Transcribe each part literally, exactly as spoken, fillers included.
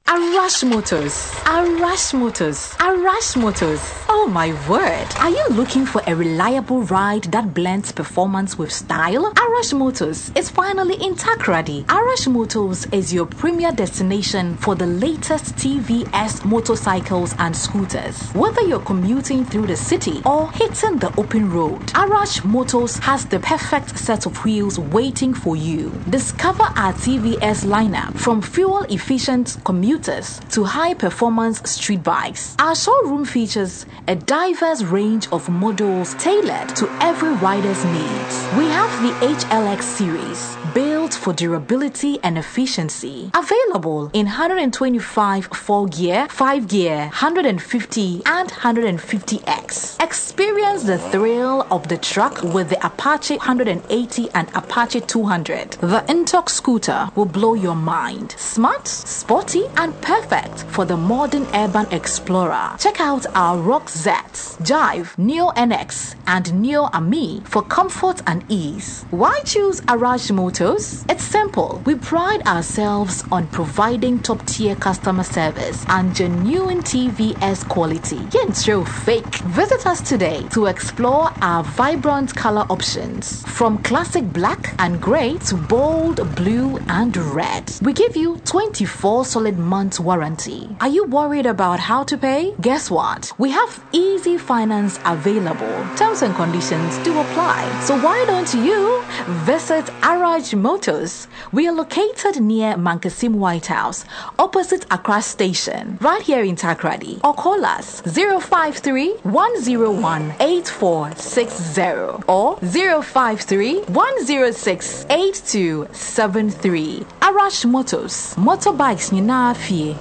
Arash Motors. Arash Motors. Arash Motors. Oh my word. Are you looking for a reliable ride that blends performance with style? Arash Motors is finally in Takoradi. Arash Motors is your premier destination for the latest T V S motorcycles and scooters. Whether you're commuting through the city or hitting the open road, Arash Motors has the perfect set of wheels waiting for you. Discover our T V S lineup from fuel-efficient commuters to high-performance street bikes. Our showroom features a diverse range of models tailored to every rider's needs. We have the H L X series, built for durability and efficiency. Available in one twenty-five four-gear, five-gear, one hundred fifty and one hundred fifty X. Experience the thrill of the truck with the Apache one eighty and Apache two hundred. The Intox scooter will blow your mind. Smart, sporty, and perfect for the modern urban explorer. Check out our Rock Z, Jive, Neo N X, and Neo Ami for comfort and ease. Why choose Arash Motors? It's simple. We pride ourselves on providing top-tier customer service and genuine T V S quality. Yet show fake. Visit us today to explore our vibrant color options, from classic black and gray to bold blue and red. We give you twenty-four solid months warranty. Are you worried about how to pay? Guess what? We have easy finance available. Terms and conditions do apply. So why don't you visit Arash Motors? We are located near Mankasim White House, opposite Accra Station, right here in Takoradi. Or call us zero five three, one zero one, eight four six zero or zero five three, one zero six, eight two seven three. Arash Motors. Motorbikes ni na fie.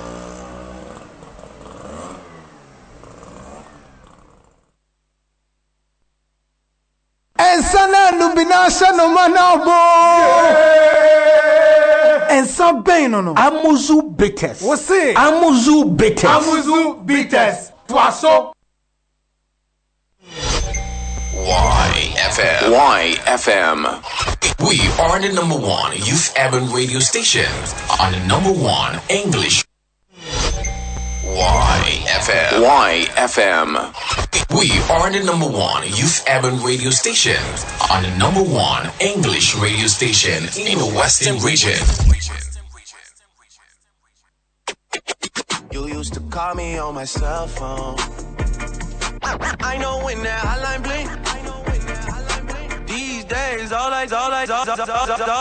Ensana nubinasha no manabo. Ensa ben no no. Amuzu Bitters. What's it? Amuzu Bitters. Amuzu Bitters. Poisson. Y F M. Y F M. We are the number one youth urban radio station on the number one English. Y F M. Y F M. We are the number one youth urban radio station on the number one English radio station in the Western region. You used to call me on my cell phone. I know when that hotline blink. These days, all I, all I, all I, all I, all I